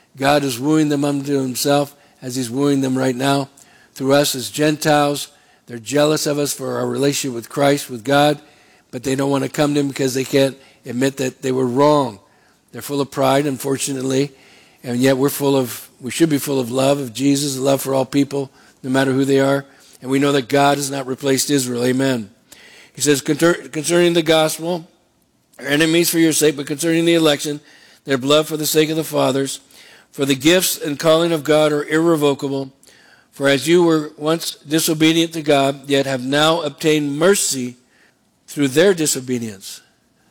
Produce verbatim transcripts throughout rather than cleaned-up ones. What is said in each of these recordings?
God is wooing them unto himself as he's wooing them right now through us as Gentiles. They're jealous of us for our relationship with Christ, with God, but they don't want to come to him because they can't admit that they were wrong. They're full of pride, unfortunately, and yet we're full of, we should be full of love of Jesus, love for all people, no matter who they are. And we know that God has not replaced Israel. Amen. He says, concerning the gospel, our enemies for your sake, but concerning the election, their blood for the sake of the fathers, for the gifts and calling of God are irrevocable. For as you were once disobedient to God, yet have now obtained mercy through their disobedience.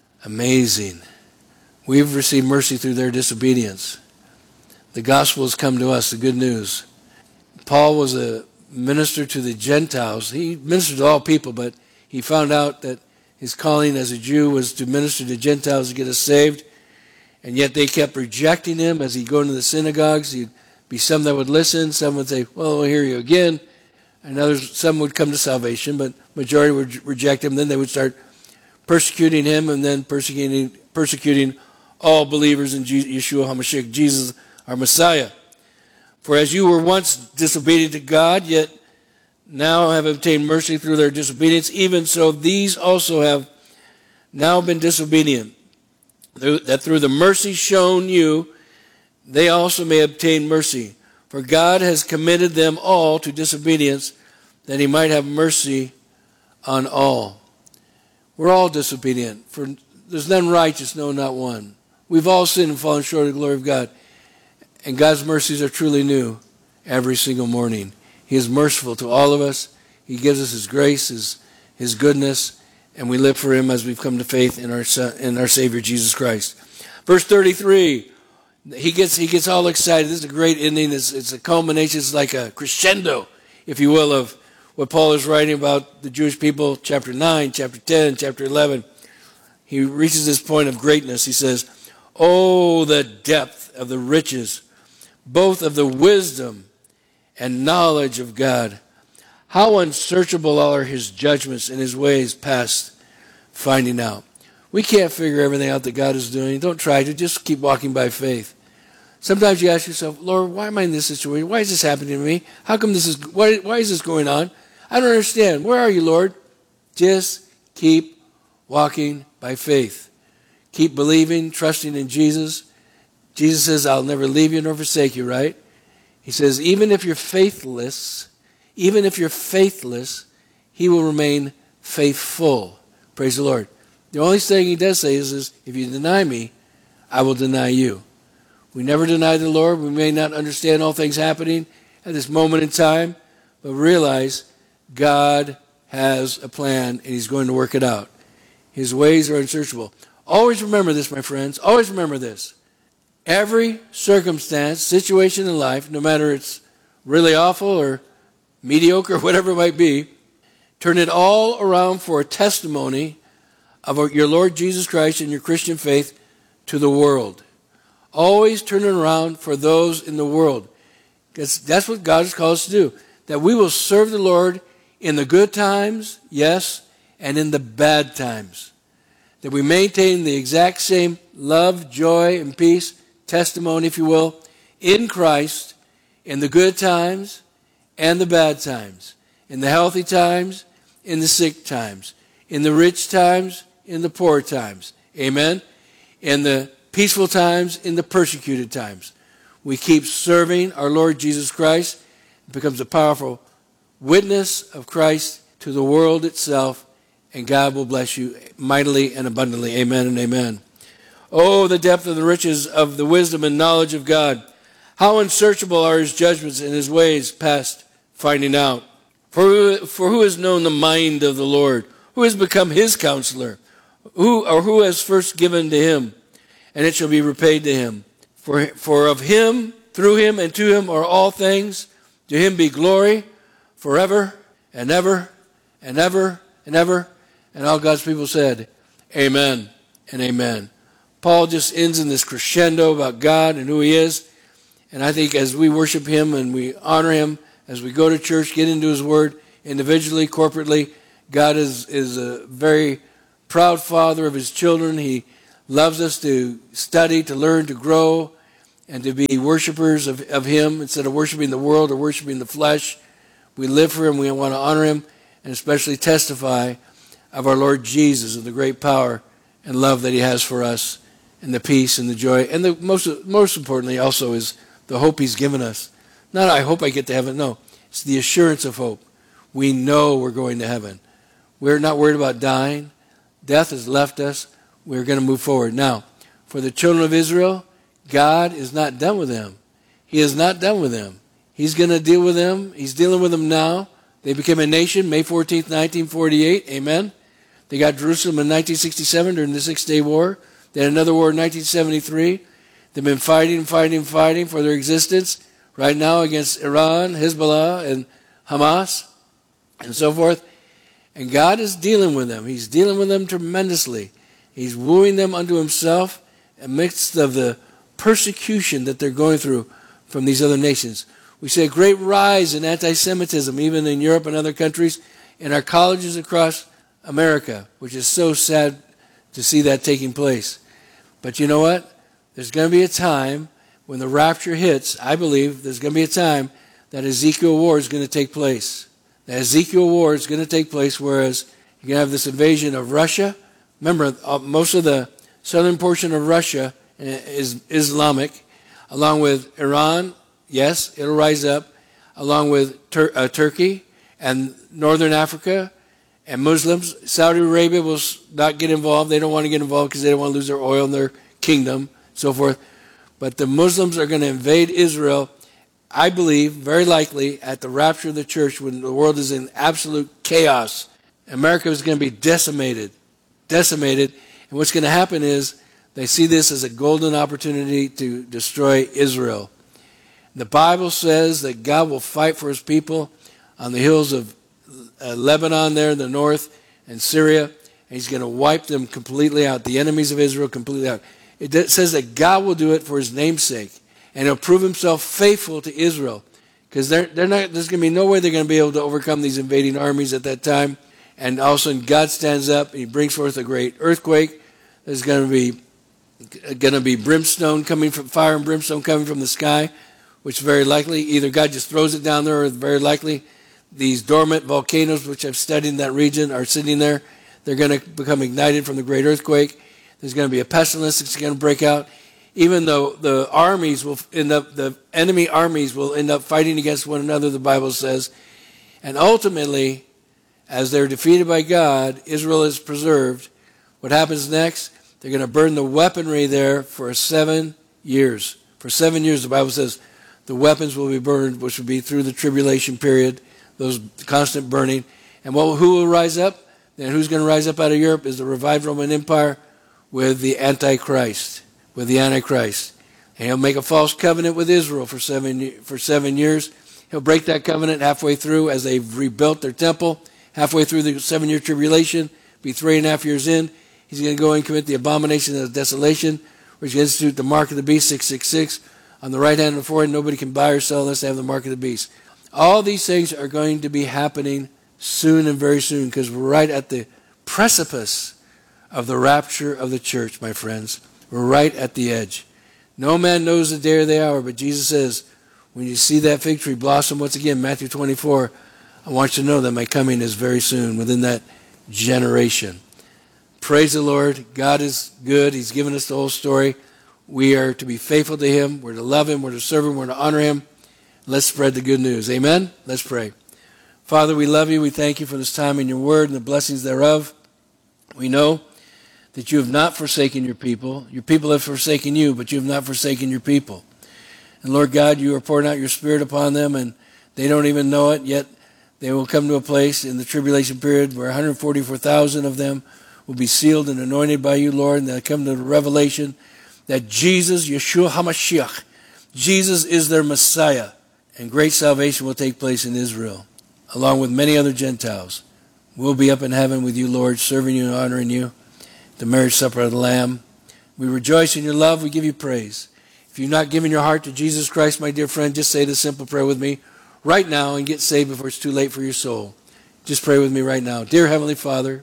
Amazing. We've received mercy through their disobedience. The gospel has come to us, the good news. Paul was a minister to the Gentiles. He ministered to all people, but he found out that his calling as a Jew was to minister to Gentiles to get us saved. And yet they kept rejecting him as he'd go into the synagogues. He'd be some that would listen. Some would say, well, we'll hear you again. And others, some would come to salvation, but majority would reject him. Then they would start persecuting him and then persecuting persecuting all believers in Yeshua HaMashiach, Jesus, our Messiah. For as you were once disobedient to God, yet now have obtained mercy through their disobedience, even so these also have now been disobedient, that through the mercy shown you, they also may obtain mercy. For God has committed them all to disobedience, that he might have mercy on all. We're all disobedient. For there's none righteous, no, not one. We've all sinned and fallen short of the glory of God. And God's mercies are truly new every single morning. He is merciful to all of us. He gives us his grace, his, his goodness, and we live for him as we've come to faith in our, in our Savior, Jesus Christ. Verse thirty-three. He gets he gets all excited. This is a great ending. It's, it's a culmination. It's like a crescendo, if you will, of what Paul is writing about the Jewish people, chapter nine, chapter ten, chapter eleven. He reaches this point of greatness. He says, oh, the depth of the riches, both of the wisdom and knowledge of God. How unsearchable are his judgments and his ways past finding out. We can't figure everything out that God is doing. Don't try to. Just keep walking by faith. Sometimes you ask yourself, Lord, why am I in this situation? Why is this happening to me? How come this is, why, why is this going on? I don't understand. Where are you, Lord? Just keep walking by faith. Keep believing, trusting in Jesus. Jesus says, I'll never leave you nor forsake you, right? He says, even if you're faithless, even if you're faithless, he will remain faithful. Praise the Lord. The only thing he does say is, is, if you deny me, I will deny you. We never deny the Lord. We may not understand all things happening at this moment in time, but realize God has a plan and he's going to work it out. His ways are unsearchable. Always remember this, my friends. Always remember this. Every circumstance, situation in life, no matter it's really awful or mediocre or whatever it might be, turn it all around for a testimony of your Lord Jesus Christ and your Christian faith to the world. Always turn it around for those in the world. Because that's what God has called us to do. That we will serve the Lord in the good times, yes, and in the bad times. That we maintain the exact same love, joy, and peace, testimony, if you will, in Christ, in the good times and the bad times. In the healthy times, in the sick times. In the rich times, in the poor times. Amen? In the peaceful times, in the persecuted times. We keep serving our Lord Jesus Christ. It becomes a powerful witness of Christ to the world itself, and God will bless you mightily and abundantly. Amen and amen. Oh, the depth of the riches of the wisdom and knowledge of God. How unsearchable are his judgments and his ways past finding out. For who, for who has known the mind of the Lord? Who has become his counselor? Who or who has first given to him? And it shall be repaid to him. For, for of him, through him, and to him are all things. To him be glory forever and ever and ever and ever. And all God's people said, amen and amen. Paul just ends in this crescendo about God and who he is. And I think as we worship him and we honor him, as we go to church, get into his word, individually, corporately, God is, is a very proud father of his children. He loves us to study, to learn, to grow and to be worshipers of, of him instead of worshiping the world or worshiping the flesh. We live for him. We want to honor him and especially testify of our Lord Jesus and the great power and love that he has for us and the peace and the joy. And the most, most importantly also is the hope he's given us. Not I hope I get to heaven. No, it's the assurance of hope. We know we're going to heaven. We're not worried about dying. Death has left us. We're going to move forward. Now, for the children of Israel, God is not done with them. He is not done with them. He's going to deal with them. He's dealing with them now. They became a nation May fourteenth, nineteen forty-eight. Amen. They got Jerusalem in nineteen sixty-seven during the Six-Day War. They had another war in nineteen seventy-three. They've been fighting, fighting, fighting for their existence right now against Iran, Hezbollah, and Hamas, and so forth. And God is dealing with them. He's dealing with them tremendously. He's wooing them unto himself amidst of the persecution that they're going through from these other nations. We see a great rise in anti-Semitism, even in Europe and other countries, in our colleges across America, which is so sad to see that taking place. But you know what? There's going to be a time when the rapture hits. I believe there's going to be a time that Ezekiel war is going to take place. The Ezekiel war is going to take place, whereas you're going to have this invasion of Russia. Remember, most of the southern portion of Russia is Islamic, along with Iran. Yes, it'll rise up, along with Tur uh, Turkey and northern Africa and Muslims. Saudi Arabia will not get involved. They don't want to get involved because they don't want to lose their oil and their kingdom, so forth. But the Muslims are going to invade Israel, I believe, very likely at the rapture of the church when the world is in absolute chaos. America is going to be decimated, decimated. And what's going to happen is they see this as a golden opportunity to destroy Israel. The Bible says that God will fight for his people on the hills of uh, Lebanon there in the north and Syria. And he's going to wipe them completely out, the enemies of Israel completely out. It says that God will do it for his name's sake. And he'll prove himself faithful to Israel. Because they're, they're not, there's going to be no way they're going to be able to overcome these invading armies at that time. And all of a sudden God stands up and he brings forth a great earthquake. There's going to be going to be brimstone coming from fire and brimstone coming from the sky, which very likely either God just throws it down there, or very likely these dormant volcanoes, which I've studied in that region, are sitting there. They're going to become ignited from the great earthquake. There's going to be a pestilence that's going to break out. Even though the armies will end up, the enemy armies will end up fighting against one another, the Bible says. And ultimately, as they're defeated by God, Israel is preserved. What happens next? They're going to burn the weaponry there for seven years. For seven years, the Bible says, the weapons will be burned, which will be through the tribulation period, those constant burning. And what, who will rise up? Then who's going to rise up out of Europe is the revived Roman Empire with the Antichrist, with the Antichrist. And he'll make a false covenant with Israel for seven, for seven years. He'll break that covenant halfway through as they've rebuilt their temple, halfway through the seven-year tribulation, be three and a half years in. He's going to go and commit the abomination of desolation, which is institute the mark of the beast, six six six. On the right hand and the forehead, nobody can buy or sell unless they have the mark of the beast. All these things are going to be happening soon and very soon, because we're right at the precipice of the rapture of the church, my friends. We're right at the edge. No man knows the day or the hour, but Jesus says, when you see that fig tree blossom once again, Matthew twenty-four, I want you to know that my coming is very soon, within that generation. Praise the Lord. God is good. He's given us the whole story. We are to be faithful to him. We're to love him. We're to serve him. We're to honor him. Let's spread the good news. Amen? Let's pray. Father, we love you. We thank you for this time in your word and the blessings thereof. We know that you have not forsaken your people. Your people have forsaken you, but you have not forsaken your people. And Lord God, you are pouring out your Spirit upon them, and they don't even know it, yet they will come to a place in the tribulation period where one hundred forty-four thousand of them will be sealed and anointed by you, Lord, and they'll come to the revelation that Jesus, Yeshua HaMashiach, Jesus is their Messiah, and great salvation will take place in Israel, along with many other Gentiles. We'll be up in heaven with you, Lord, serving you and honoring you, the marriage supper of the Lamb. We rejoice in your love. We give you praise. If you've not given your heart to Jesus Christ, my dear friend, just say this simple prayer with me right now and get saved before it's too late for your soul. Just pray with me right now. Dear Heavenly Father,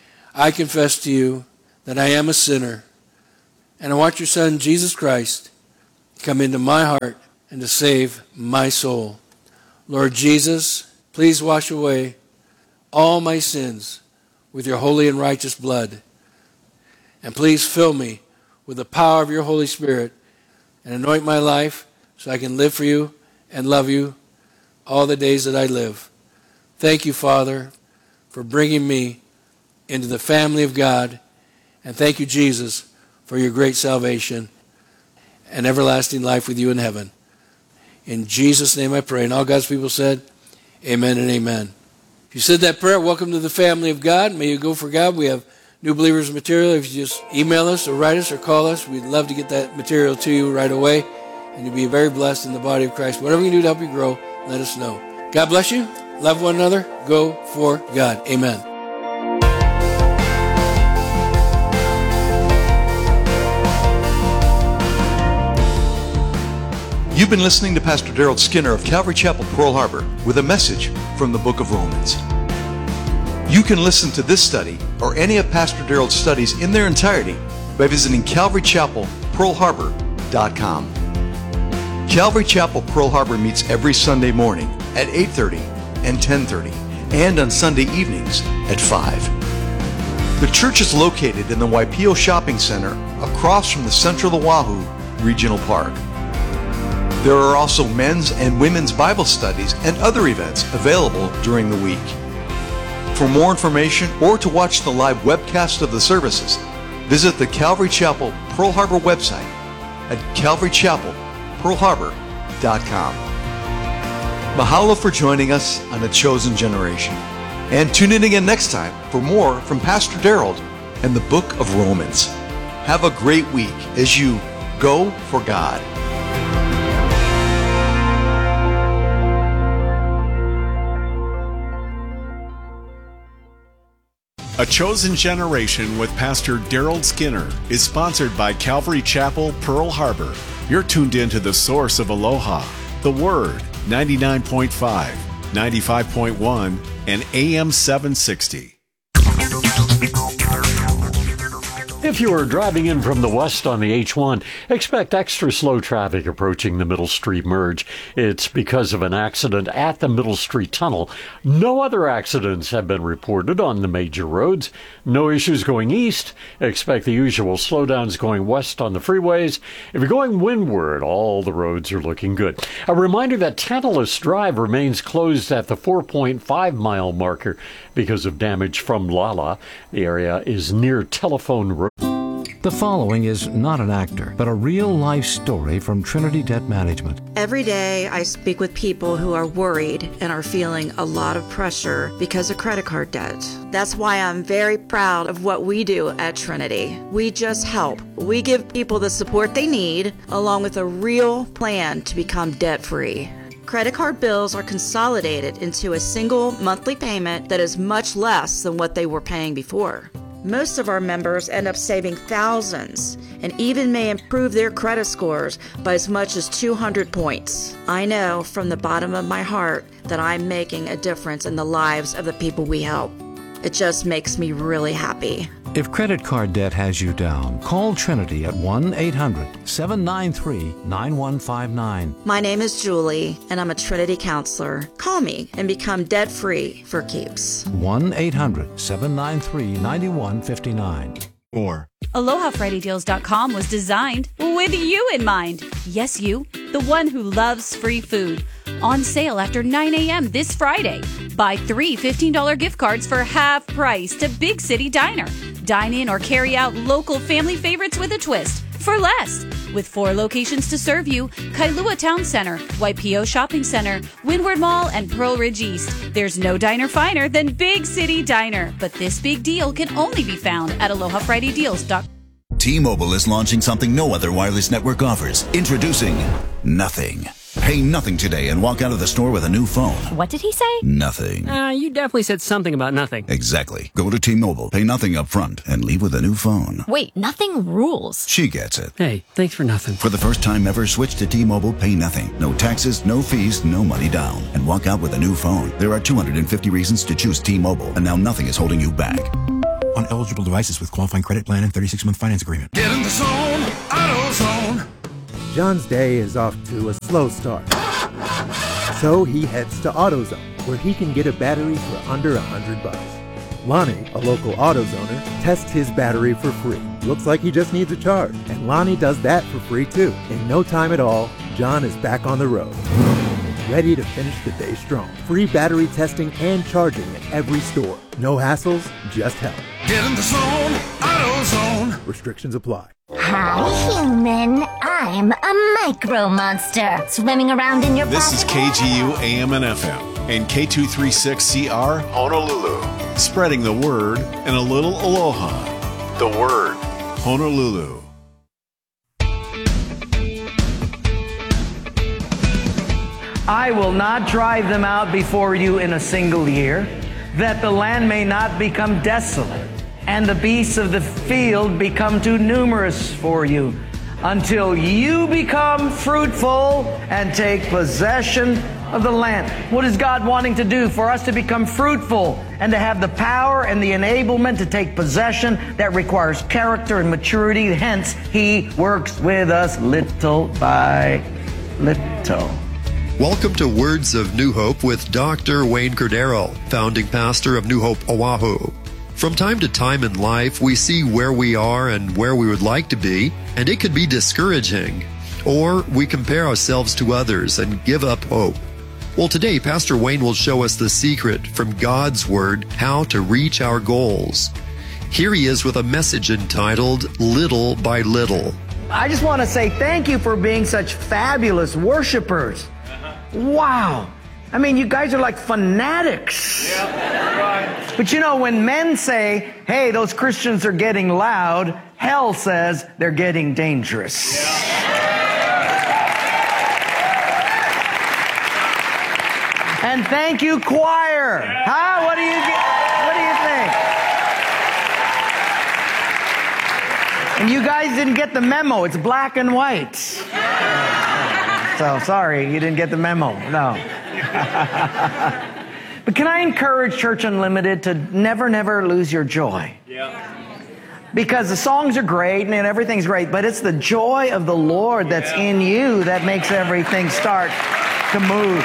I confess to you that I am a sinner, and I want your Son, Jesus Christ, come into my heart and to save my soul. Lord Jesus, please wash away all my sins with your holy and righteous blood. And please fill me with the power of your Holy Spirit and anoint my life so I can live for you and love you all the days that I live. Thank you, Father, for bringing me into the family of God. And thank you, Jesus, for your great salvation and everlasting life with you in heaven. In Jesus' name I pray. And all God's people said, amen and amen. If you said that prayer, welcome to the family of God. May you go for God. We have New Believers material. If you just email us or write us or call us, we'd love to get that material to you right away. And you'll be very blessed in the body of Christ. Whatever we can do to help you grow, let us know. God bless you. Love one another. Go for God. Amen. You've been listening to Pastor Daryl Skinner of Calvary Chapel, Pearl Harbor, with a message from the book of Romans. You can listen to this study or any of Pastor Daryl's studies in their entirety by visiting calvary chapel pearl harbor dot com. Calvary Chapel, Pearl Harbor meets every Sunday morning at eight thirty and ten thirty, and on Sunday evenings at five. The church is located in the Waipio Shopping Center across from the Central Oahu Regional Park. There are also men's and women's Bible studies and other events available during the week. For more information or to watch the live webcast of the services, visit the Calvary Chapel Pearl Harbor website at calvary chapel pearl harbor dot com. Mahalo for joining us on The Chosen Generation. And tune in again next time for more from Pastor Daryl and the book of Romans. Have a great week as you go for God. A Chosen Generation with Pastor Daryl Skinner is sponsored by Calvary Chapel, Pearl Harbor. You're tuned in to the source of Aloha, the Word, ninety-nine point five, ninety-five point one, and A M seven sixty. If you are driving in from the west on the H one, expect extra slow traffic approaching the Middle Street merge. It's because of an accident at the Middle Street Tunnel. No other accidents have been reported on the major roads. No issues going east. Expect the usual slowdowns going west on the freeways. If you're going windward, all the roads are looking good. A reminder that Tantalus Drive remains closed at the four point five mile marker because of damage from Lala. The area is near Telephone Road. The following is not an actor, but a real-life story from Trinity Debt Management. Every day I speak with people who are worried and are feeling a lot of pressure because of credit card debt. That's why I'm very proud of what we do at Trinity. We just help. We give people the support they need, along with a real plan to become debt-free. Credit card bills are consolidated into a single monthly payment that is much less than what they were paying before. Most of our members end up saving thousands and even may improve their credit scores by as much as two hundred points. I know from the bottom of my heart that I'm making a difference in the lives of the people we help. It just makes me really happy. If credit card debt has you down, call Trinity at one eight hundred seven nine three nine one five nine. My name is Julie, and I'm a Trinity counselor. Call me and become debt-free for keeps. one eight hundred seven nine three nine one five nine. Or Aloha Friday Deals dot com was designed with you in mind. Yes, you, the one who loves free food. On sale after nine a.m. this Friday. Buy three fifteen dollars gift cards for half price to Big City Diner. Dine in or carry out local family favorites with a twist for less. With four locations to serve you: Kailua Town Center, Waipio Shopping Center, Windward Mall, and Pearl Ridge East. There's no diner finer than Big City Diner. But this big deal can only be found at Aloha Friday Deals dot com. T-Mobile is launching something no other wireless network offers. Introducing Nothing. Pay nothing today and walk out of the store with a new phone. What did he say? Nothing. Uh, you definitely said something about nothing. Exactly. Go to T-Mobile, pay nothing up front, and leave with a new phone. Wait, nothing rules. She gets it. Hey, thanks for nothing. For the first time ever, switch to T-Mobile, pay nothing. No taxes, no fees, no money down. And walk out with a new phone. There are two hundred fifty reasons to choose T-Mobile, and now nothing is holding you back. On eligible devices with qualifying credit plan and thirty-six month finance agreement. Get in the zone, AutoZone. John's day is off to a slow start. So he heads to AutoZone, where he can get a battery for under a hundred bucks. Lonnie, a local AutoZoner, tests his battery for free. Looks like he just needs a charge, and Lonnie does that for free too. In no time at all, John is back on the road, ready to finish the day strong. Free battery testing and charging at every store. No hassles, just help. Get in the zone, AutoZone. Restrictions apply. Hi, human. I'm a micro monster swimming around in your This is K G U A M and F M and K two thirty-six C R Honolulu. Spreading the word and a little aloha. The word, Honolulu. I will not drive them out before you in a single year, that the land may not become desolate, and the beasts of the field become too numerous for you, until you become fruitful and take possession of the land. What is God wanting to do? For us to become fruitful and to have the power and the enablement to take possession. That requires character and maturity. Hence, He works with us little by little. Welcome to Words of New Hope with Doctor Wayne Cordero, founding pastor of New Hope, Oahu. From time to time in life, we see where we are and where we would like to be, and it can be discouraging. Or we compare ourselves to others and give up hope. Well, today, Pastor Wayne will show us the secret from God's Word how to reach our goals. Here he is with a message entitled Little by Little. I just want to say thank you for being such fabulous worshipers. Wow. I mean, you guys are like fanatics. Yeah, right. But you know, when men say, hey, those Christians are getting loud, hell says they're getting dangerous. Yeah. And thank you, choir. Yeah. Huh? What do you what do you think? And you guys didn't get the memo. It's black and white. So sorry, you didn't get the memo. No. But can I encourage Church Unlimited to never, never lose your joy? Yeah. Because the songs are great and everything's great, but it's the joy of the Lord that's yeah. in you that makes everything start to move.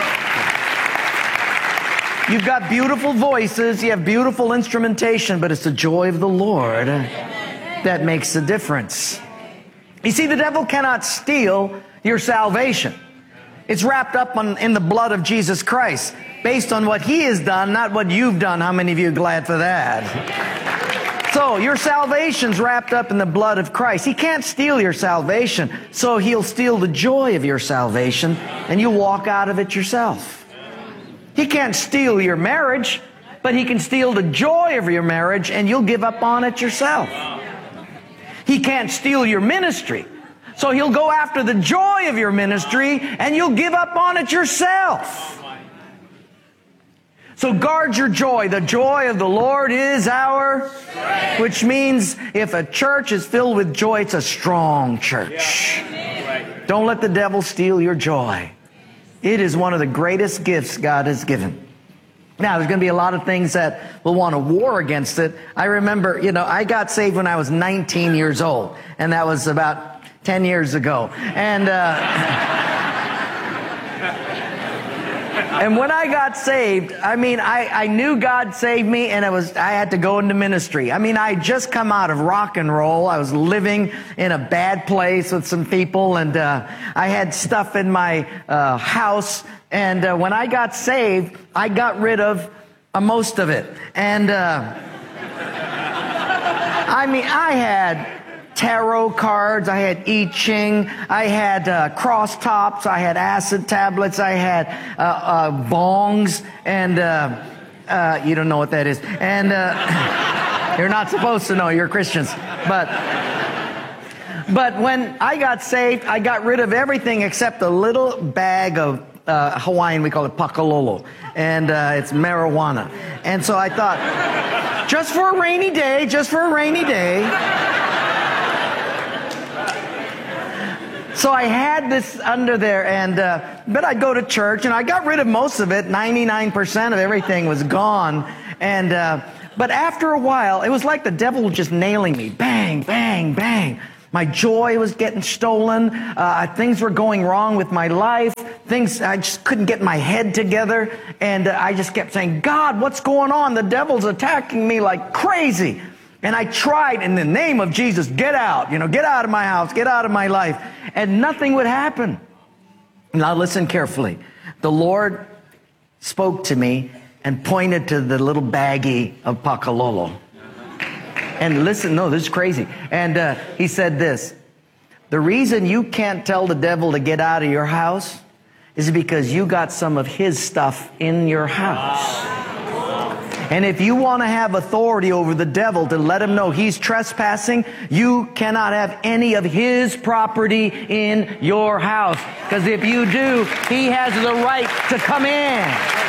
You've got beautiful voices, you have beautiful instrumentation, but it's the joy of the Lord that makes the difference. You see, the devil cannot steal your salvation. It's wrapped up on, in the blood of Jesus Christ, based on what He has done, not what you've done. How many of you are glad for that? So your salvation's wrapped up in the blood of Christ. He can't steal your salvation, so he'll steal the joy of your salvation, and you walk out of it yourself. He can't steal your marriage, but he can steal the joy of your marriage, and you'll give up on it yourself. He can't steal your ministry, so he'll go after the joy of your ministry, and you'll give up on it yourself. So guard your joy. The joy of the Lord is our strength. Which means if a church is filled with joy, it's a strong church. Don't let the devil steal your joy. It is one of the greatest gifts God has given. Now, there's going to be a lot of things that will want to war against it. I remember, you know, I got saved when I was nineteen years old, and that was about ten years ago. And, uh... And when I got saved, I mean, I, I knew God saved me, and it was I had to go into ministry. I mean, I had just come out of rock and roll. I was living in a bad place with some people, and uh, I had stuff in my uh, house. And uh, when I got saved, I got rid of uh, most of it. And uh, I mean, I had tarot cards, I had I Ching, I had uh, cross tops, I had acid tablets, I had uh, uh, bongs, and uh, uh, you don't know what that is. And uh, you're not supposed to know, you're Christians. But but when I got saved, I got rid of everything except a little bag of uh, Hawaiian, we call it pakalolo, and uh, it's marijuana. And so I thought, just for a rainy day, just for a rainy day. So I had this under there, and uh, but I'd go to church, and I got rid of most of it. ninety-nine percent of everything was gone. And uh, but after a while, it was like the devil was just nailing me. Bang, bang, bang. My joy was getting stolen. Uh, things were going wrong with my life. Things, I just couldn't get my head together. And uh, I just kept saying, God, what's going on? The devil's attacking me like crazy. And I tried, in the name of Jesus, get out. You know, get out of my house. Get out of my life. And nothing would happen. Now listen carefully. The Lord spoke to me and pointed to the little baggie of Pakalolo. And listen, no, this is crazy. And uh, he said this, the reason you can't tell the devil to get out of your house is because you got some of his stuff in your house. And if you want to have authority over the devil to let him know he's trespassing, you cannot have any of his property in your house. Because if you do, he has the right to come in.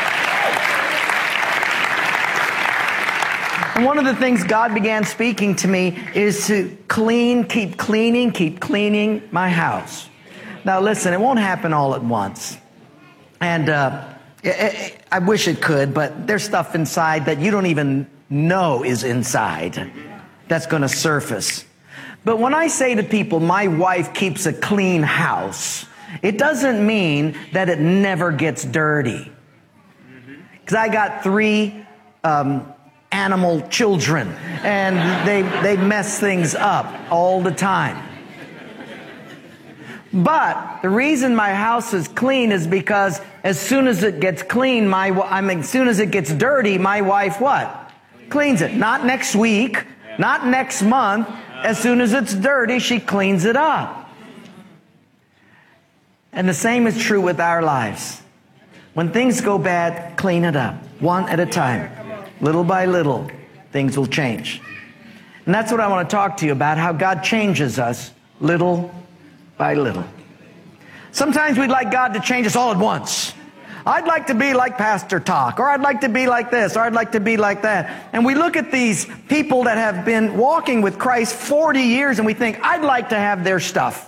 And one of the things God began speaking to me is to clean, keep cleaning, keep cleaning my house. Now listen, it won't happen all at once. And uh, I wish it could, but there's stuff inside that you don't even know is inside that's going to surface. But when I say to people, my wife keeps a clean house, it doesn't mean that it never gets dirty. Because I got three um, animal children, and they, they mess things up all the time. But the reason my house is clean is because as soon as it gets clean, my I mean, as soon as it gets dirty, my wife what? Cleans it. Not next week, not next month. As soon as it's dirty, she cleans it up. And the same is true with our lives. When things go bad, clean it up, one at a time. Little by little, things will change. And that's what I want to talk to you about, how God changes us little by little. Sometimes we'd like God to change us all at once. I'd like to be like Pastor Talk, or I'd like to be like this, or I'd like to be like that. And we look at these people that have been walking with Christ forty years and we think, I'd like to have their stuff.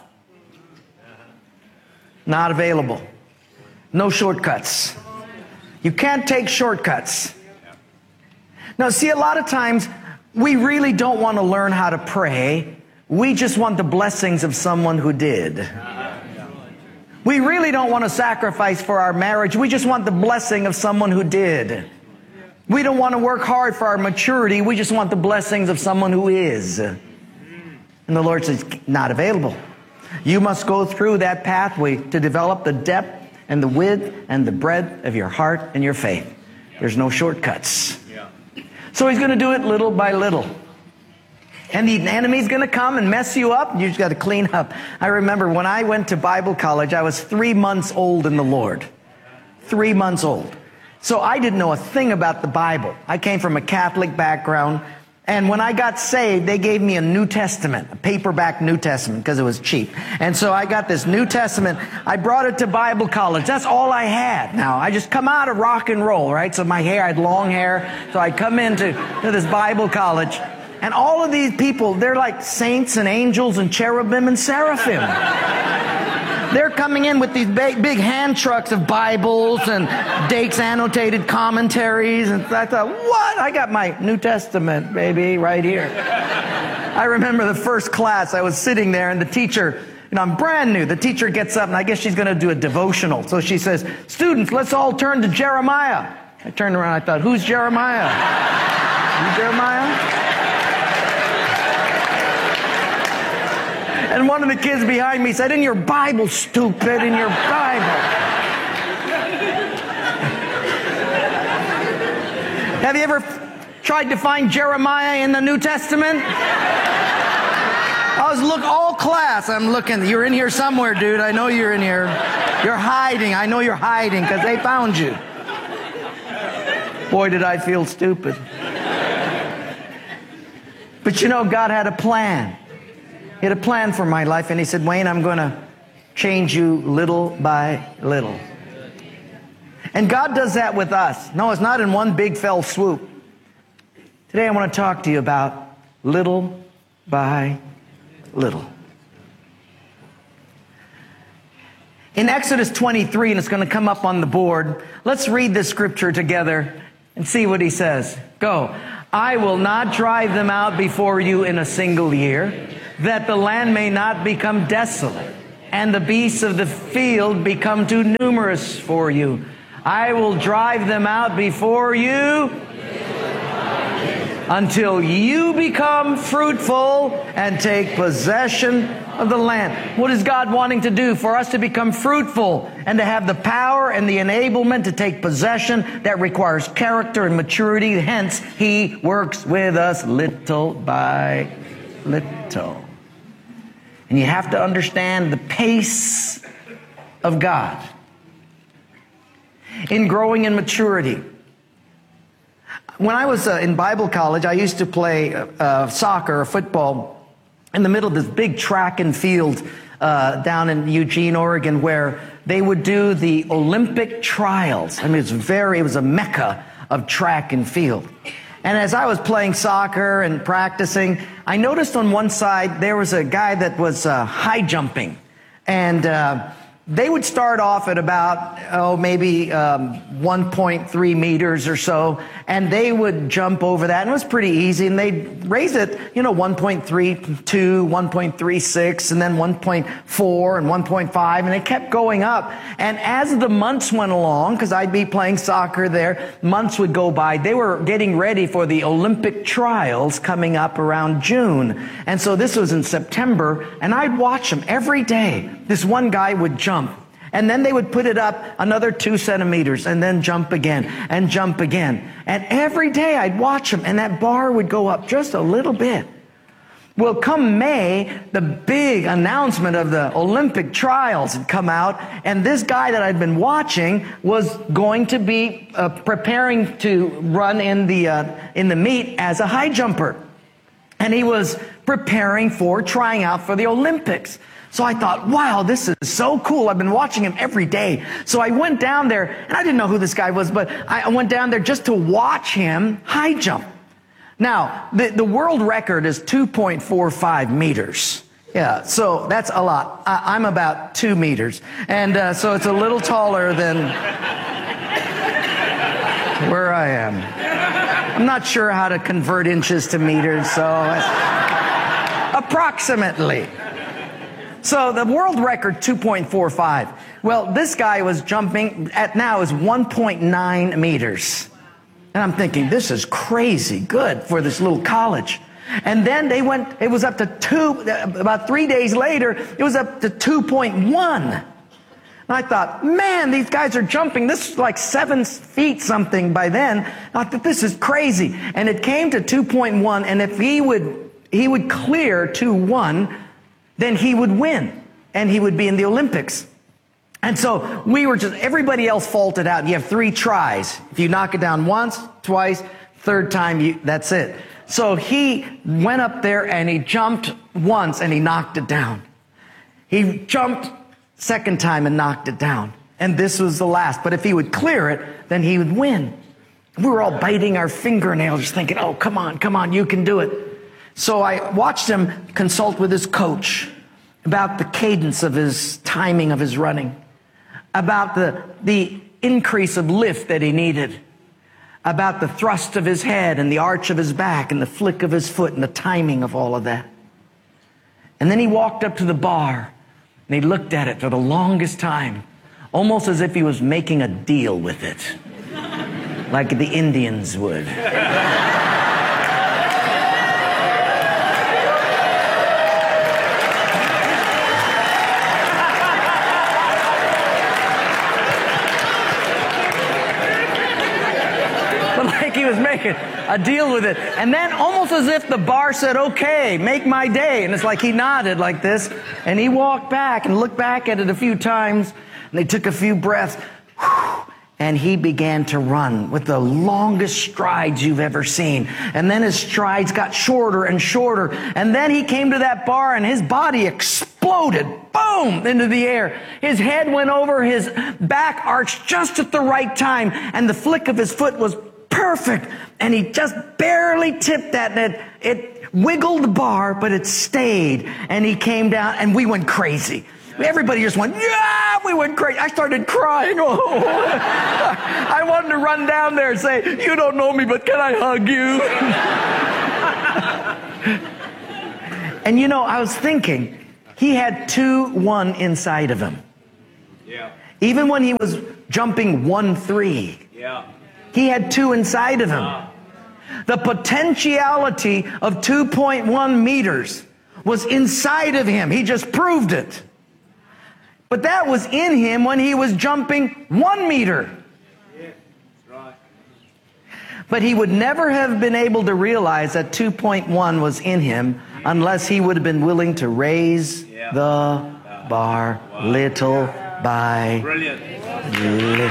Not available. No shortcuts. You can't take shortcuts. Now, see, a lot of times we really don't want to learn how to pray. We just want the blessings of someone who did. We really don't want to sacrifice for our marriage. We just want the blessing of someone who did. We don't want to work hard for our maturity. We just want the blessings of someone who is. And the Lord says, not available. You must go through that pathway to develop the depth and the width and the breadth of your heart and your faith. There's no shortcuts. So he's going to do it little by little. And the enemy's going to come and mess you up. You just got to clean up. I remember when I went to Bible college, I was three months old in the Lord. Three months old. So I didn't know a thing about the Bible. I came from a Catholic background. And when I got saved, they gave me a New Testament, a paperback New Testament, because it was cheap. And so I got this New Testament. I brought it to Bible college. That's all I had. Now, I just come out of rock and roll, right? So my hair, I had long hair. So I come into to this Bible college. And all of these people, they're like saints and angels and cherubim and seraphim. They're coming in with these big, big hand trucks of Bibles and Dake's annotated commentaries. And I thought, what? I got my New Testament, baby, right here. I remember the first class, I was sitting there and the teacher, you know, I'm brand new. The teacher gets up and I guess she's going to do a devotional. So she says, students, let's all turn to Jeremiah. I turned around, I thought, who's Jeremiah? You Jeremiah? And one of the kids behind me said, in your Bible, stupid, in your Bible. Have you ever tried to find Jeremiah in the New Testament? I was look all class. I'm looking. You're in here somewhere, dude. I know you're in here. You're hiding. I know you're hiding because they found you. Boy, did I feel stupid. But you know, God had a plan. He had a plan for my life, and he said, Wayne, I'm going to change you little by little. And God does that with us. No, it's not in one big fell swoop. Today I want to talk to you about little by little. In Exodus twenty-three, and it's going to come up on the board, let's read this scripture together and see what he says. Go. I will not drive them out before you in a single year, that the land may not become desolate, and the beasts of the field become too numerous for you. I will drive them out before you until you become fruitful and take possession of the land. What is God wanting to do? For us to become fruitful and to have the power and the enablement to take possession. That requires character and maturity. Hence, He works with us little by little. And you have to understand the pace of God in growing in maturity. When I was uh, in Bible college, I used to play uh, soccer or football in the middle of this big track and field uh, down in Eugene, Oregon, where they would do the Olympic trials. I mean, it's very, it was a mecca of track and field. And as I was playing soccer and practicing, I noticed on one side there was a guy that was uh, high jumping. And uh, they would start off at about, oh, maybe um, one point three meters or so, and they would jump over that, and it was pretty easy, and they'd raise it, you know, one point three two, one point three six, and then one point four and one point five, and it kept going up. And as the months went along, because I'd be playing soccer there, months would go by. They were getting ready for the Olympic trials coming up around June. And so this was in September, and I'd watch them every day. This one guy would jump. And then they would put it up another two centimeters and then jump again and jump again. And every day I'd watch them, and that bar would go up just a little bit. Well, come May, the big announcement of the Olympic trials had come out, and this guy that I'd been watching was going to be uh, preparing to run in the, uh, in the meet as a high jumper. And he was preparing for trying out for the Olympics. So I thought, wow, this is so cool. I've been watching him every day. So I went down there, and I didn't know who this guy was, but I went down there just to watch him high jump. Now, the, the world record is two point four five meters. Yeah, so that's a lot. I, I'm about two meters. And uh, so it's a little taller than where I am. I'm not sure how to convert inches to meters, so approximately. So the world record, two point four five. Well, this guy was jumping at now is one point nine meters. And I'm thinking, this is crazy good for this little college. And then they went, it was up to two, about three days later, it was up to two point one. And I thought, man, these guys are jumping. This is like seven feet something by then. I thought, this is crazy. And it came to two point one, and if he would, he would clear two one, then he would win, and he would be in the Olympics. And so we were just, everybody else faulted out. You have three tries. If you knock it down once, twice, third time, you, that's it. So he went up there and he jumped once and he knocked it down. He jumped second time and knocked it down. And this was the last. But if he would clear it, then he would win. We were all biting our fingernails thinking, oh, come on, come on, you can do it. So I watched him consult with his coach about the cadence of his timing of his running, about the, the increase of lift that he needed, about the thrust of his head and the arch of his back and the flick of his foot and the timing of all of that. And then he walked up to the bar and he looked at it for the longest time, almost as if he was making a deal with it, like the Indians would. He was making a deal with it. And then almost as if the bar said, okay, make my day. And it's like he nodded like this. And he walked back and looked back at it a few times. And they took a few breaths. Whew, and he began to run with the longest strides you've ever seen. And then his strides got shorter and shorter. And then he came to that bar and his body exploded, boom, into the air. His head went over, his back arched just at the right time. And the flick of his foot was perfect. And he just barely tipped that, and it, it wiggled the bar, but it stayed. And he came down, and we went crazy. Everybody just went, yeah, we went crazy. I started crying. Oh, I wanted to run down there and say, you don't know me, but can I hug you? And you know, I was thinking, he had two one inside of him. Yeah. Even when he was jumping one three, Yeah. he had two inside of him. Wow. The potentiality of two point one meters was inside of him. He just proved it. But that was in him when he was jumping one meter. Yeah. That's right. But he would never have been able to realize that two point one was in him unless he would have been willing to raise Yeah. the bar Wow. little by Brilliant. little.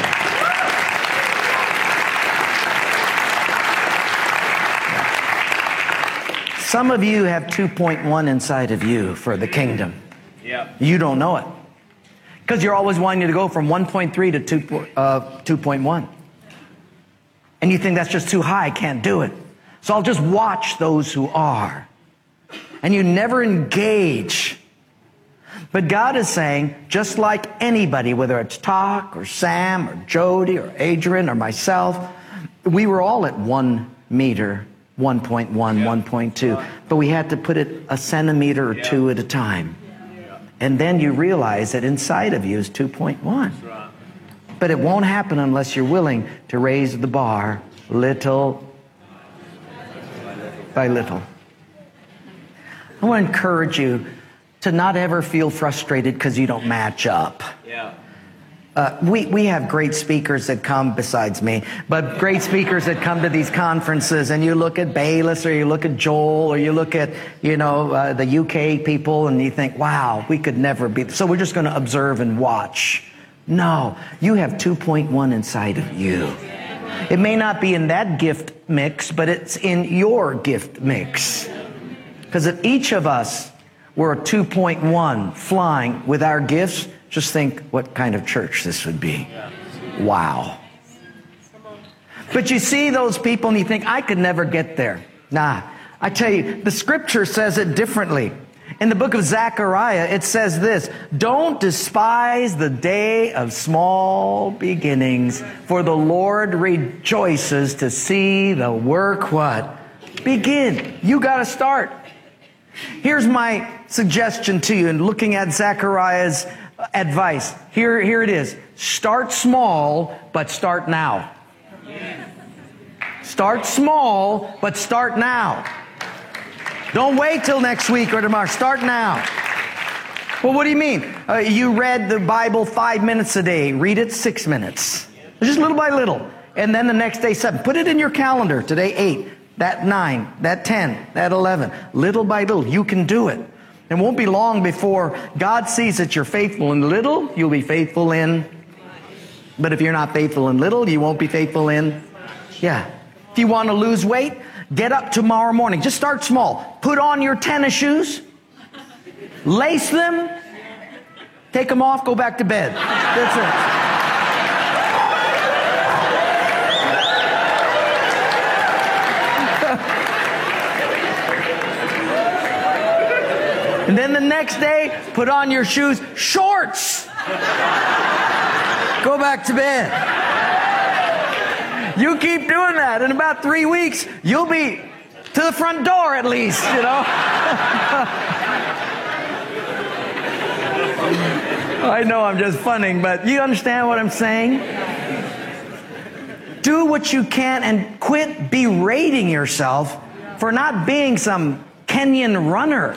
Some of you have two point one inside of you for the kingdom. Yeah. You don't know it. Because you're always wanting to go from one point three to two, uh, two point one. And you think that's just too high, I can't do it. So I'll just watch those who are. And you never engage. But God is saying, just like anybody, whether it's Talk or Sam or Jody or Adrian or myself, we were all at one meter, one point one, yeah. one point two. But we had to put it a centimeter or yeah. two at a time. And then you realize that inside of you is two point one. Right. But it won't happen unless you're willing to raise the bar little by little. I want to encourage you to not ever feel frustrated because you don't match up. Yeah. Uh, we, we have great speakers that come, besides me, but great speakers that come to these conferences, and you look at Bayless or you look at Joel or you look at, you know, uh, the U K people, and you think, wow, we could never be. So we're just going to observe and watch. No, you have two point one inside of you. It may not be in that gift mix, but it's in your gift mix. Because if each of us were a two point one flying with our gifts, just think what kind of church this would be. Wow. But you see those people and you think, I could never get there. Nah, I tell you, the scripture says it differently. In the book of Zechariah, it says this: don't despise the day of small beginnings, for the Lord rejoices to see the work what? Begin. You got to start. Here's my suggestion to you in looking at Zechariah's advice. Here, here it is. Start small, but start now. Start small, but start now. Don't wait till next week or tomorrow. Start now. Well, what do you mean? Uh, you read the Bible five minutes a day. Read it six minutes. Just little by little. And then the next day, seven. Put it in your calendar. Today, eight. That nine. That ten. That eleven. Little by little. You can do it. It won't be long before God sees that you're faithful in little, you'll be faithful in. But if you're not faithful in little, you won't be faithful in. Yeah. If you want to lose weight, get up tomorrow morning. Just start small. Put on your tennis shoes. Lace them. Take them off. Go back to bed. That's it. And then the next day, put on your shoes, shorts. Go back to bed. You keep doing that. In about three weeks, you'll be to the front door at least, you know. I know I'm just funning, but you understand what I'm saying? Do what you can and quit berating yourself for not being some Kenyan runner.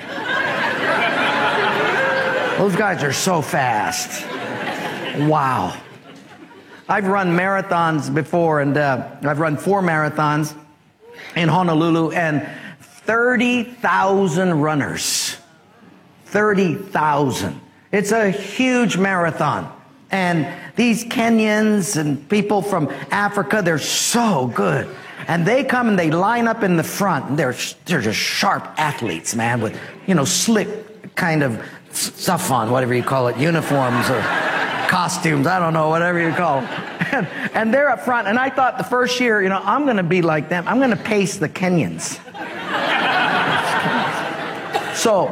Those guys are so fast. Wow. I've run marathons before, and uh, I've run four marathons in Honolulu, and thirty thousand runners. thirty thousand. It's a huge marathon. And these Kenyans and people from Africa, they're so good. And they come and they line up in the front, and they're, they're just sharp athletes, man, with, you know, slick kind of stuff on, whatever you call it, uniforms or costumes, I don't know, whatever you call them. And, and they're up front, and I thought the first year, you know, I'm going to be like them. I'm going to pace the Kenyans. So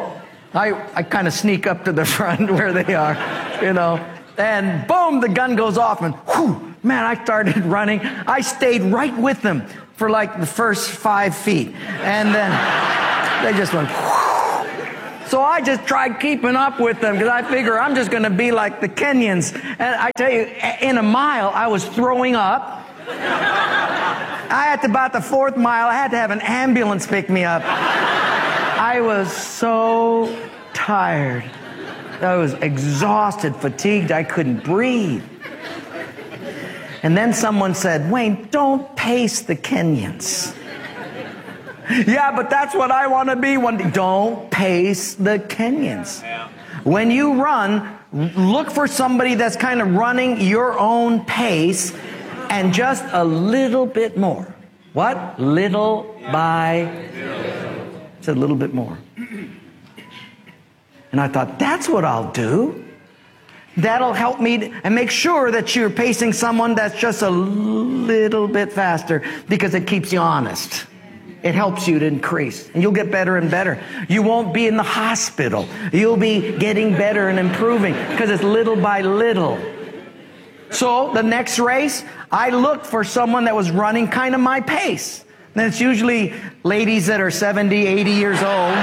I, I kind of sneak up to the front where they are, you know, and boom, the gun goes off, and whew, man, I started running. I stayed right with them for like the first five feet, and then they just went whew. So I just tried keeping up with them because I figure I'm just going to be like the Kenyans. And I tell you, in a mile, I was throwing up. I had to, about the fourth mile, I had to have an ambulance pick me up. I was so tired. I was exhausted, fatigued. I couldn't breathe. And then someone said, Wayne, don't pace the Kenyans. Yeah, but that's what I want to be one day. Don't pace the Kenyans. When you run, look for somebody that's kind of running your own pace and just a little bit more. What? Little by little. It's a little bit more. And I thought, that's what I'll do. That'll help me and make sure that you're pacing someone that's just a little bit faster, because it keeps you honest. It helps you to increase, and you'll get better and better. You won't be in the hospital. You'll be getting better and improving because it's little by little. So the next race, I looked for someone that was running kind of my pace. And it's usually ladies that are seventy, eighty years old.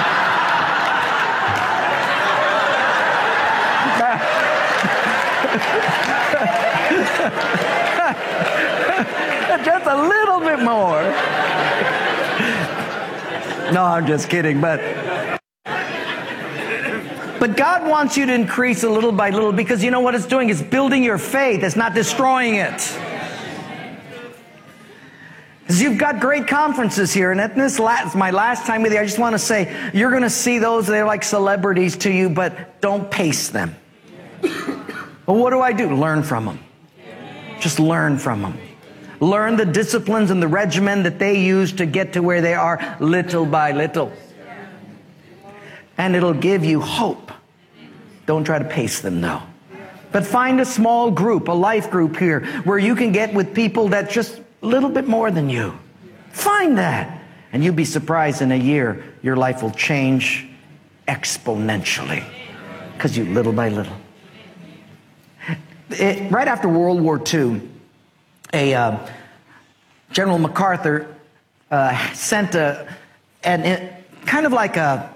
Just a little bit more. No, I'm just kidding, but but God wants you to increase a little by little, because you know what it's doing? It's building your faith. It's not destroying it. Because you've got great conferences here, and at this last, my last time with you, I just want to say, you're going to see those, they're like celebrities to you, but don't pace them. Well, what do I do? Learn from them. Just learn from them. Learn the disciplines and the regimen that they use to get to where they are, little by little. And it'll give you hope. Don't try to pace them, though. But find a small group, a life group here, where you can get with people that just a little bit more than you. Find that. And you'll be surprised in a year, your life will change exponentially. Because you, little by little. It, right after World War Two, a uh, General MacArthur uh, sent a, an, a kind of like a,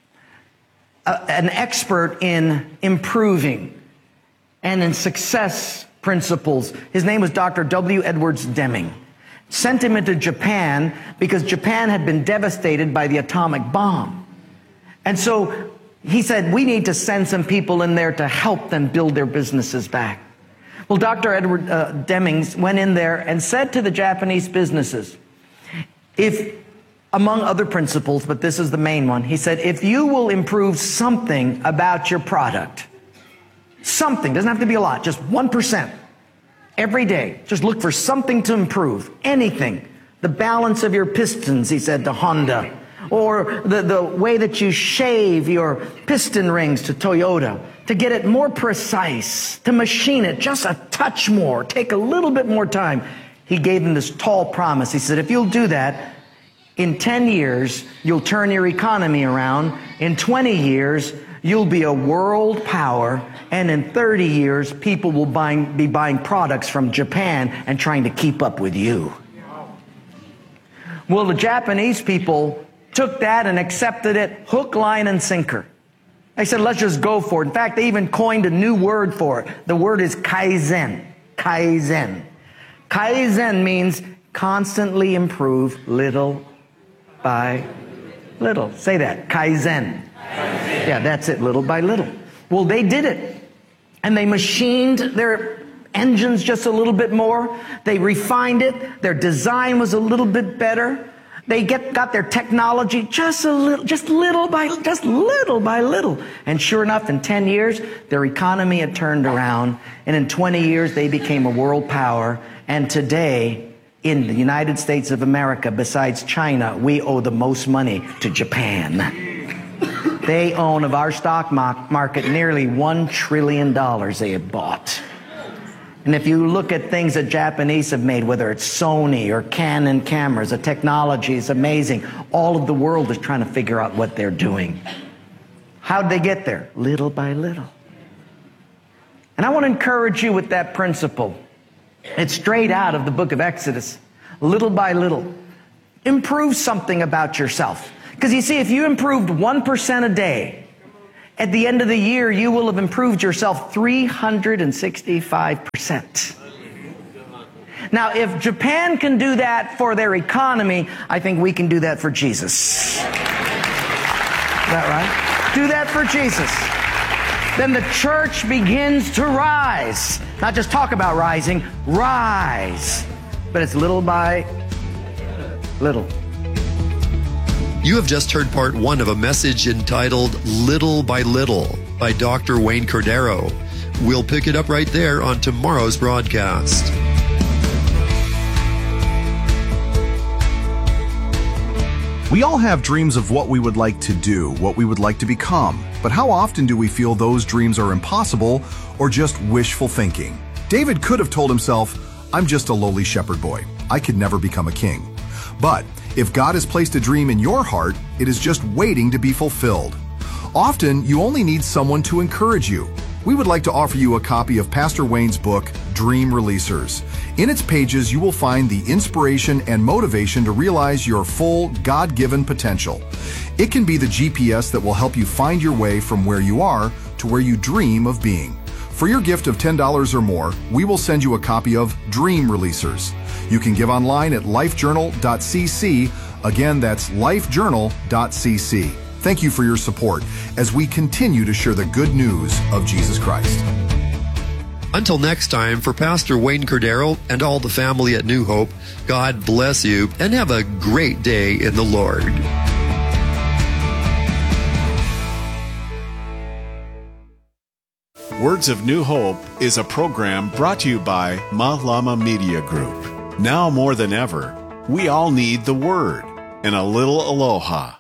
a an expert in improving and in success principles. His name was Doctor W. Edwards Deming. Sent him into Japan because Japan had been devastated by the atomic bomb. And so he said, we need to send some people in there to help them build their businesses back. Well, Doctor Edward uh, Deming went in there and said to the Japanese businesses, if, among other principles, but this is the main one, he said, if you will improve something about your product, something, doesn't have to be a lot, just one percent, every day, just look for something to improve, anything. The balance of your pistons, he said to Honda, or the, the way that you shave your piston rings to Toyota, to get it more precise, to machine it just a touch more, take a little bit more time. He gave them this tall promise. He said, if you'll do that, in ten years, you'll turn your economy around. In twenty years, you'll be a world power. And in thirty years, people will buying, be buying products from Japan and trying to keep up with you. Well, the Japanese people took that and accepted it hook, line, and sinker. They said, let's just go for it. In fact, they even coined a new word for it. The word is kaizen. Kaizen. Kaizen means constantly improve little by little. Say that. Kaizen. Kaizen. Yeah, that's it. Little by little. Well, they did it. And they machined their engines just a little bit more. They refined it. Their design was a little bit better. They get, got their technology just a little, just little by, just little by little. And sure enough, in ten years, their economy had turned around. And in twenty years, they became a world power. And today, in the United States of America, besides China, we owe the most money to Japan. They own, of our stock market, nearly one trillion dollars they have bought. And if you look at things that Japanese have made, whether it's Sony or Canon cameras, the technology is amazing. All of the world is trying to figure out what they're doing. How'd they get there? Little by little. And I want to encourage you with that principle. It's straight out of the book of Exodus. Little by little. Improve something about yourself. Because you see, if you improved one percent a day, at the end of the year, you will have improved yourself three hundred sixty-five percent. Now, if Japan can do that for their economy, I think we can do that for Jesus. Is that right? Do that for Jesus. Then the church begins to rise. Not just talk about rising, rise. But it's little by little. You have just heard part one of a message entitled Little by Little by Doctor Wayne Cordero. We'll pick it up right there on tomorrow's broadcast. We all have dreams of what we would like to do, what we would like to become. But how often do we feel those dreams are impossible or just wishful thinking? David could have told himself, I'm just a lowly shepherd boy. I could never become a king. But if God has placed a dream in your heart, it is just waiting to be fulfilled. Often, you only need someone to encourage you. We would like to offer you a copy of Pastor Wayne's book, Dream Releasers. In its pages, you will find the inspiration and motivation to realize your full God-given potential. It can be the G P S that will help you find your way from where you are to where you dream of being. For your gift of ten dollars or more, we will send you a copy of Dream Releasers. You can give online at lifejournal dot c c. Again, that's lifejournal dot c c. Thank you for your support as we continue to share the good news of Jesus Christ. Until next time, for Pastor Wayne Cordero and all the family at New Hope, God bless you and have a great day in the Lord. Words of New Hope is a program brought to you by Mahlama Media Group. Now more than ever, we all need the Word and a little aloha.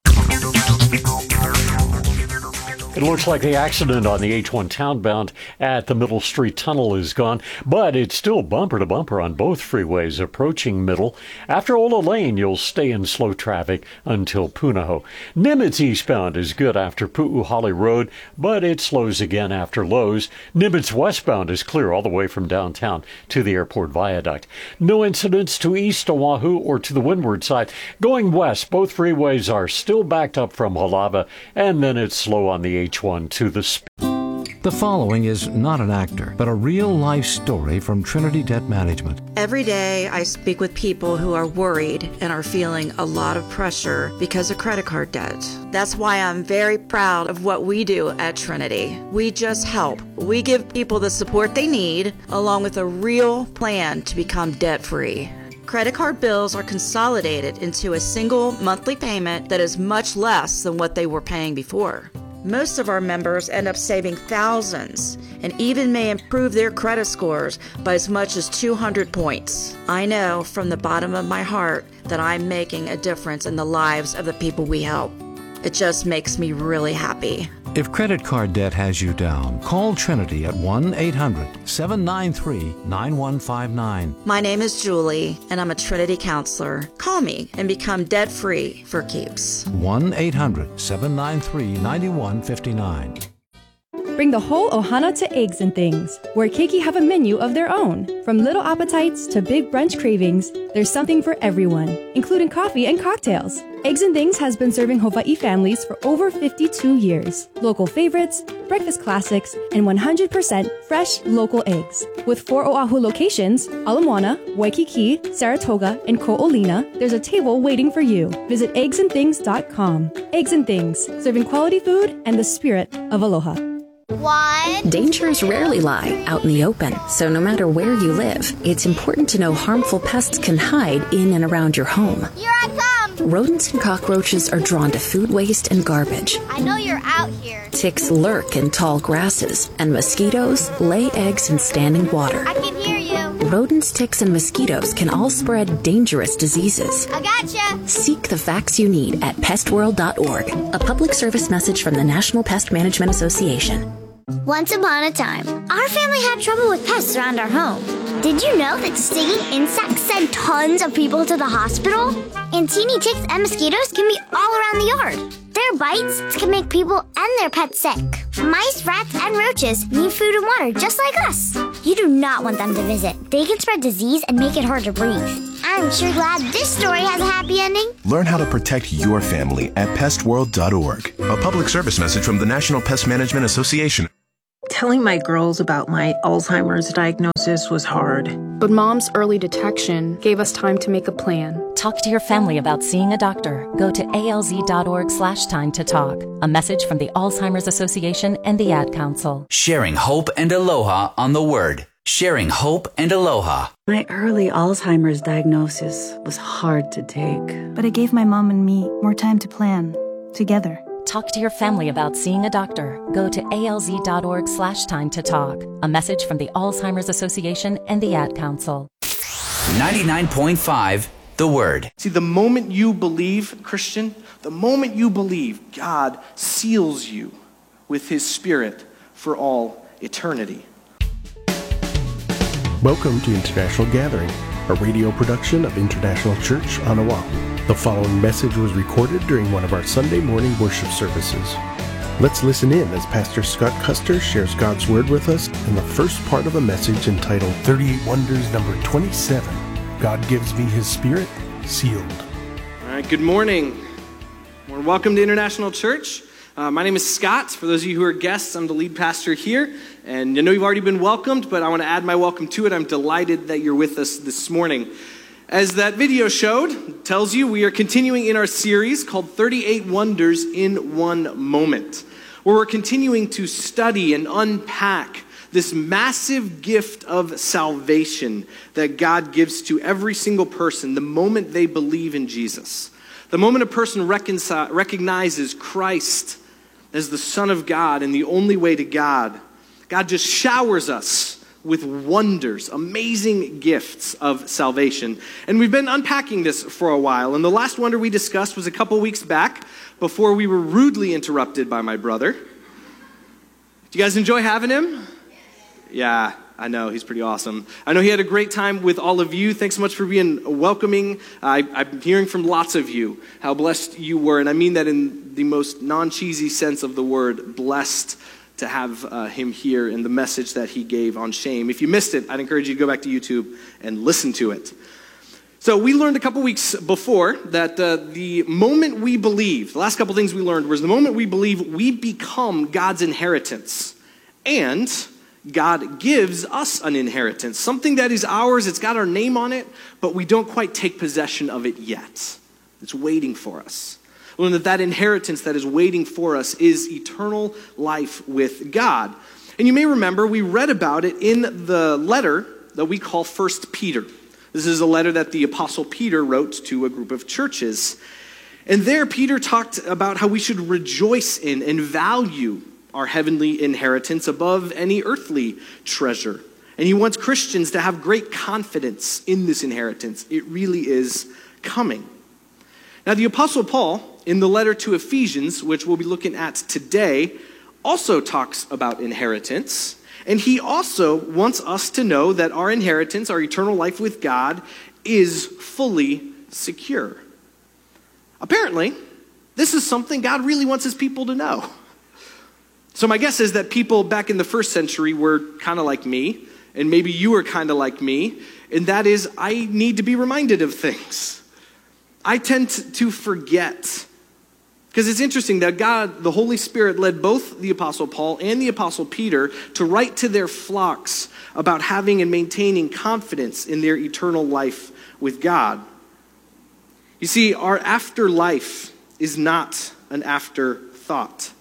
It looks like the accident on the H one townbound at the Middle Street Tunnel is gone, but it's still bumper to bumper on both freeways approaching Middle. After Ola Lane, you'll stay in slow traffic until Punahou. Nimitz eastbound is good after Pu'uhali Road, but it slows again after Lowe's. Nimitz westbound is clear all the way from downtown to the airport viaduct. No incidents to east Oahu or to the windward side. Going west, both freeways are still backed up from Halava, and then it's slow on the H one to the sp- The following is not an actor, but a real-life story from Trinity Debt Management. Every day I speak with people who are worried and are feeling a lot of pressure because of credit card debt. That's why I'm very proud of what we do at Trinity. We just help. We give people the support they need, along with a real plan to become debt-free. Credit card bills are consolidated into a single monthly payment that is much less than what they were paying before. Most of our members end up saving thousands and even may improve their credit scores by as much as two hundred points. I know from the bottom of my heart that I'm making a difference in the lives of the people we help. It just makes me really happy. If credit card debt has you down, call Trinity at one eight hundred seven nine three nine one five nine. My name is Julie, and I'm a Trinity counselor. Call me and become debt-free for keeps. one eight hundred seven nine three nine one five nine. Bring the whole ohana to Eggs and Things, where Keiki have a menu of their own. From little appetites to big brunch cravings, there's something for everyone, including coffee and cocktails. Eggs and Things has been serving Hawaii families for over fifty-two years. Local favorites, breakfast classics, and one hundred percent fresh local eggs. With four Oahu locations, Ala Moana, Waikiki, Saratoga, and Ko'olina, there's a table waiting for you. Visit eggs and things dot com. Eggs and Things, serving quality food and the spirit of aloha. One. Dangers rarely lie out in the open, so no matter where you live, it's important to know harmful pests can hide in and around your home. Here I come! Rodents and cockroaches are drawn to food waste and garbage. I know you're out here. Ticks lurk in tall grasses, and mosquitoes lay eggs in standing water. I can hear you. Rodents, ticks, and mosquitoes can all spread dangerous diseases. I gotcha! Seek the facts you need at pest world dot org, a public service message from the National Pest Management Association. Once upon a time, our family had trouble with pests around our home. Did you know that stinging insects send tons of people to the hospital? And teeny ticks and mosquitoes can be all around the yard. They're Their bites can make people and their pets sick. Mice, rats, and roaches need food and water just like us. You do not want them to visit. They can spread disease and make it hard to breathe. I'm sure glad this story has a happy ending. Learn how to protect your family at pest world dot org. A public service message from the National Pest Management Association. Telling my girls about my Alzheimer's diagnosis was hard. But Mom's early detection gave us time to make a plan. Talk to your family about seeing a doctor. Go to A L Z dot org slash time to talk. A message from the Alzheimer's Association and the Ad Council. Sharing hope and aloha on the Word. Sharing hope and aloha. My early Alzheimer's diagnosis was hard to take. But it gave my mom and me more time to plan, together. Talk to your family about seeing a doctor. Go to A L Z dot org slash time to talk. A message from the Alzheimer's Association and the Ad Council. ninety-nine point five, The Word. See, the moment you believe, Christian, the moment you believe, God seals you with His Spirit for all eternity. Welcome to International Gathering, a radio production of International Church on Oahu. The following message was recorded during one of our Sunday morning worship services. Let's listen in as Pastor Scott Custer shares God's Word with us in the first part of a message entitled thirty-eight Wonders number twenty-seven. God gives me His Spirit, sealed. All right, good morning. Well, welcome to International Church. Uh, my name is Scott. For those of you who are guests, I'm the lead pastor here. And I know you've already been welcomed, but I want to add my welcome to it. I'm delighted that you're with us this morning. As that video showed, tells you, we are continuing in our series called thirty-eight Wonders in One Moment, where we're continuing to study and unpack this massive gift of salvation that God gives to every single person the moment they believe in Jesus. The moment a person reconcil- recognizes Christ as the Son of God and the only way to God, God just showers us with wonders, amazing gifts of salvation. And we've been unpacking this for a while. And the last wonder we discussed was a couple weeks back before we were rudely interrupted by my brother. Do you guys enjoy having him? Yeah, I know. He's pretty awesome. I know he had a great time with all of you. Thanks so much for being welcoming. I, I'm hearing from lots of you how blessed you were. And I mean that in the most non-cheesy sense of the word, blessed to have uh, him here and the message that he gave on shame. If you missed it, I'd encourage you to go back to YouTube and listen to it. So we learned a couple weeks before that uh, the moment we believe, the last couple things we learned was the moment we believe, we become God's inheritance. And God gives us an inheritance, something that is ours, it's got our name on it, but we don't quite take possession of it yet. It's waiting for us. Learn that that inheritance that is waiting for us is eternal life with God. And you may remember we read about it in the letter that we call First Peter. This is a letter that the Apostle Peter wrote to a group of churches. And there Peter talked about how we should rejoice in and value our heavenly inheritance above any earthly treasure. And he wants Christians to have great confidence in this inheritance. It really is coming. Now, the Apostle Paul, in the letter to Ephesians, which we'll be looking at today, also talks about inheritance. And he also wants us to know that our inheritance, our eternal life with God, is fully secure. Apparently, this is something God really wants his people to know. So my guess is that people back in the first century were kind of like me, and maybe you were kind of like me, and that is I need to be reminded of things. I tend to forget. Because it's interesting that God, the Holy Spirit, led both the Apostle Paul and the Apostle Peter to write to their flocks about having and maintaining confidence in their eternal life with God. You see, our afterlife is not an afterthought.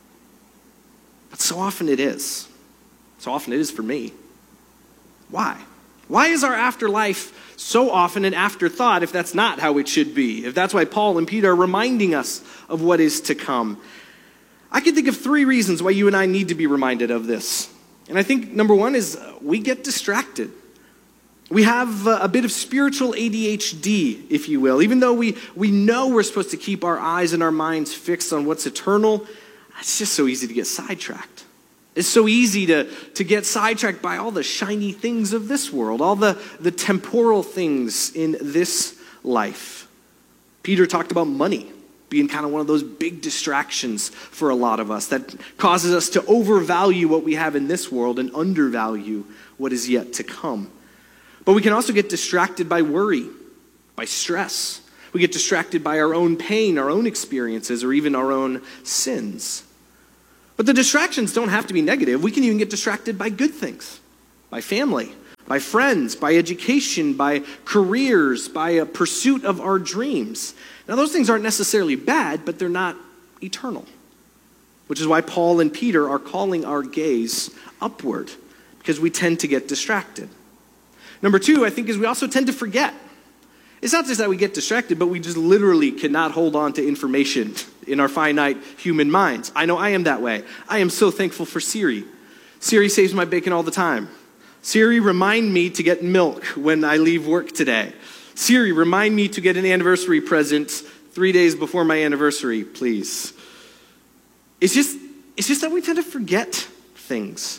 But so often it is. So often it is for me. Why? Why is our afterlife so often an afterthought if that's not how it should be? If that's why Paul and Peter are reminding us of what is to come? I can think of three reasons why you and I need to be reminded of this. And I think number one is we get distracted. We have a bit of spiritual A D H D, if you will. Even though we, we know we're supposed to keep our eyes and our minds fixed on what's eternal, it's just so easy to get sidetracked. It's so easy to, to get sidetracked by all the shiny things of this world, all the, the temporal things in this life. Peter talked about money being kind of one of those big distractions for a lot of us that causes us to overvalue what we have in this world and undervalue what is yet to come. But we can also get distracted by worry, by stress. We get distracted by our own pain, our own experiences, or even our own sins. But the distractions don't have to be negative. We can even get distracted by good things, by family, by friends, by education, by careers, by a pursuit of our dreams. Now, those things aren't necessarily bad, but they're not eternal, which is why Paul and Peter are calling our gaze upward, because we tend to get distracted. Number two, I think, is we also tend to forget. It's not just that we get distracted, but we just literally cannot hold on to information in our finite human minds. I know I am that way. I am so thankful for Siri. Siri saves my bacon all the time. Siri, remind me to get milk when I leave work today. Siri, remind me to get an anniversary present three days before my anniversary, please. It's just, it's just that we tend to forget things.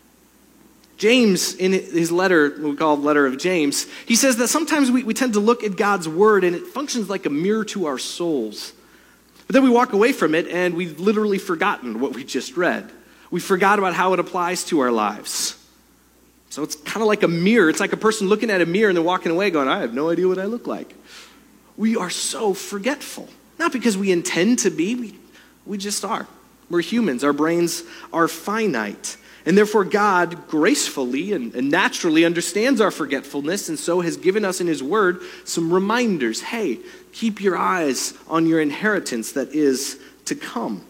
James, in his letter, we call it Letter of James, he says that sometimes we, we tend to look at God's word and it functions like a mirror to our souls. But then we walk away from it and we've literally forgotten what we just read. We forgot about how it applies to our lives. So it's kind of like a mirror. It's like a person looking at a mirror and then walking away going, I have no idea what I look like. We are so forgetful. Not because we intend to be, we, we just are. We're humans. Our brains are finite. And therefore God gracefully and, and naturally understands our forgetfulness and so has given us in his word some reminders. Hey, keep your eyes on your inheritance that is to come.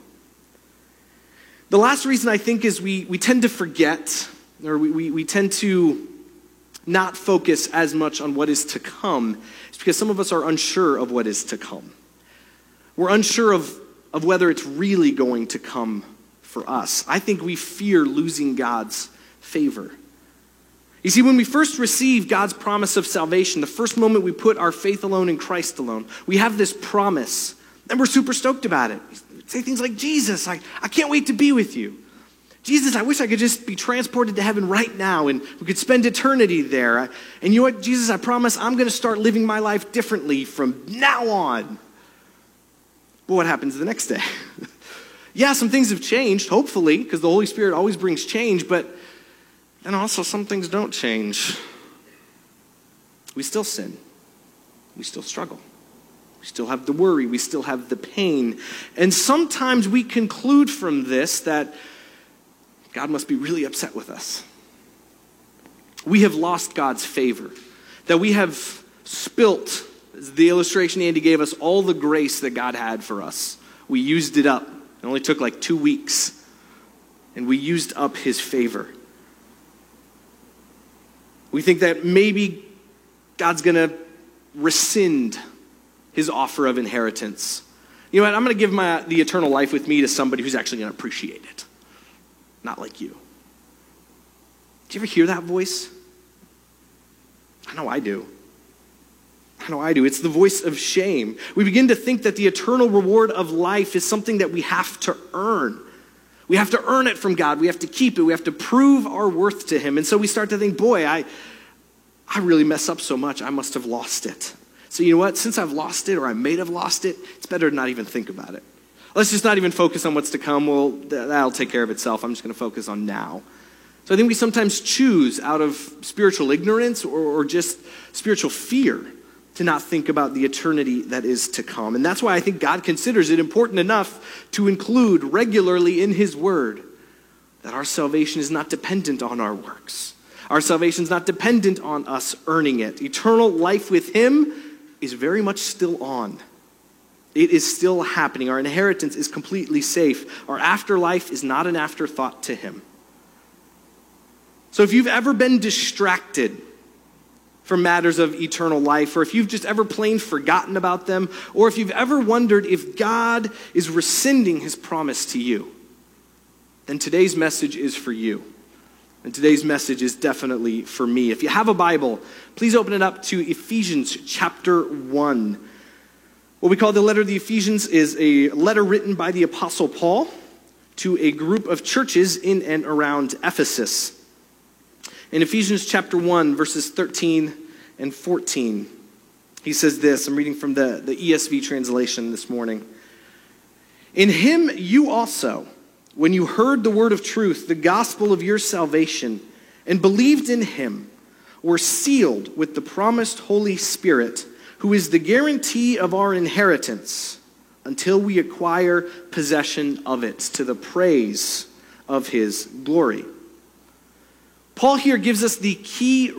The last reason I think is we, we tend to forget, or we, we, we tend to not focus as much on what is to come. It's because some of us are unsure of what is to come. We're unsure of, of whether it's really going to come for us. I think we fear losing God's favor. You see, when we first receive God's promise of salvation, the first moment we put our faith alone in Christ alone, we have this promise, and we're super stoked about it. We say things like, Jesus, I, I can't wait to be with you. Jesus, I wish I could just be transported to heaven right now and we could spend eternity there. I, and you know what, Jesus, I promise I'm going to start living my life differently from now on. But what happens the next day? Yeah, some things have changed, hopefully, because the Holy Spirit always brings change, but then also some things don't change. We still sin. We still struggle. We still have the worry. We still have the pain. And sometimes we conclude from this that God must be really upset with us. We have lost God's favor. That we have spilt, as the illustration Andy gave us, all the grace that God had for us. We used it up. It only took like two weeks. And we used up his favor. We think that maybe God's going to rescind his offer of inheritance. You know what? I'm going to give my the eternal life with me to somebody who's actually going to appreciate it. Not like you. Do you ever hear that voice? I know I do. I know I do. It's the voice of shame. We begin to think that the eternal reward of life is something that we have to earn. We have to earn it from God. We have to keep it. We have to prove our worth to him. And so we start to think, boy, I, I really mess up so much. I must have lost it. So you know what? Since I've lost it, or I may have lost it, it's better to not even think about it. Let's just not even focus on what's to come. Well, that'll take care of itself. I'm just going to focus on now. So I think we sometimes choose out of spiritual ignorance or, or just spiritual fear to not think about the eternity that is to come. And that's why I think God considers it important enough to include regularly in his word that our salvation is not dependent on our works. Our salvation is not dependent on us earning it. Eternal life with him is very much still on. It is still happening. Our inheritance is completely safe. Our afterlife is not an afterthought to him. So if you've ever been distracted from matters of eternal life, or if you've just ever plain forgotten about them, or if you've ever wondered if God is rescinding his promise to you, then today's message is for you. And today's message is definitely for me. If you have a Bible, please open it up to Ephesians chapter one. What we call the letter of the Ephesians is a letter written by the Apostle Paul to a group of churches in and around Ephesus. In Ephesians chapter one, verses thirteen and fourteen, he says this. I'm reading from the, the E S V translation this morning. In him you also, when you heard the word of truth, the gospel of your salvation, and believed in him, were sealed with the promised Holy Spirit, who is the guarantee of our inheritance until we acquire possession of it, to the praise of his glory. Paul here gives us the key